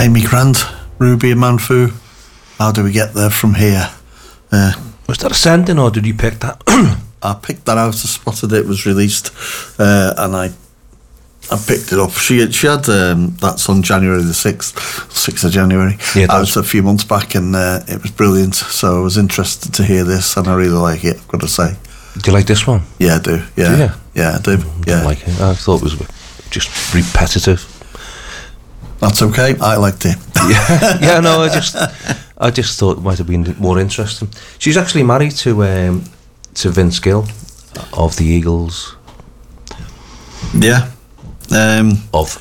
Amy Grant, Ruby and Manfu. How do we get there from here? Was that a sending, or did you pick that? I picked that out. I spotted it was released, and I picked it up. She had that song January the 6th of January. Yeah, out a few months back, and it was brilliant. So I was interested to hear this, and I really like it, I've got to say. Do you like this one? Yeah, I do. Yeah, do you? Yeah, I do. I Yeah, don't like it. I thought it was just repetitive. That's okay. I liked it. Yeah. No, I just thought it might have been more interesting. She's actually married to Vince Gill of the Eagles. Yeah. Of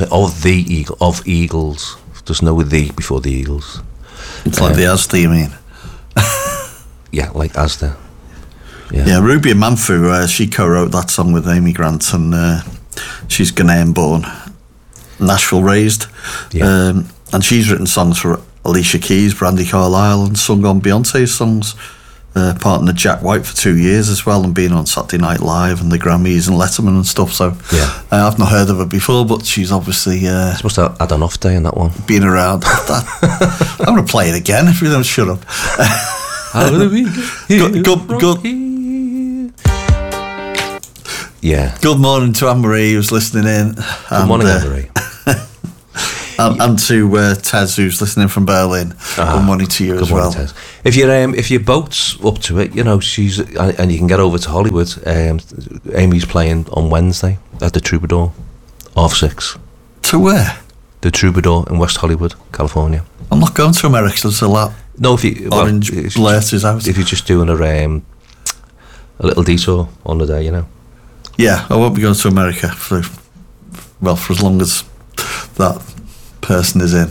Eagles. There's no "the" before the Eagles. It's like the Asda, you mean? Yeah, like Asda. Yeah, Ruby and Manfu, she co-wrote that song with Amy Grant, and she's Ghanaian born, Nashville raised. Yeah. And she's written songs for Alicia Keys, Brandi Carlile, and sung on Beyonce's songs. Partnered Jack White for 2 years as well, and been on Saturday Night Live and the Grammys and Letterman and stuff. So yeah, I've not heard of her before, but she's obviously she must have had an off day in that one. Been around. I'm going to play it again if you don't shut up. Good. Yeah. Good morning to Anne-Marie who's listening in. Good morning, Anne-Marie. and to Tez who's listening from Berlin. Good morning to you as well. Good morning, Tez. If your boat's up to it, she's and you can get over to Hollywood. Amy's playing on Wednesday at the Troubadour, 6:30. To where? The Troubadour in West Hollywood, California. I'm not going to America until that. No, if you orange blurt is out. If you're just doing a little detour on the day, Yeah, I won't be going to America for as long as that person is in.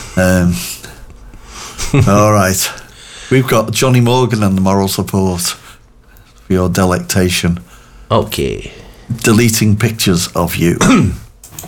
All right. We've got Johnny Morgan and the Moral Support for your delectation. Okay. Deleting pictures of you.